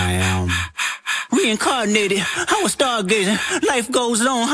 I am reincarnated. I was stargazing. Life goes on.